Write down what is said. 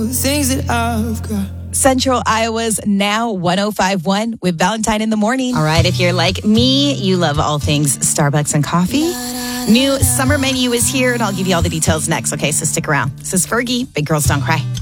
Things that I've got. Central Iowa's Now 105.1 with Valentine in the morning. All right, if you're like me, you love all things Starbucks and coffee. New summer menu is here, and I'll give you all the details next, okay? So stick around. This is Fergie, Big Girls Don't Cry.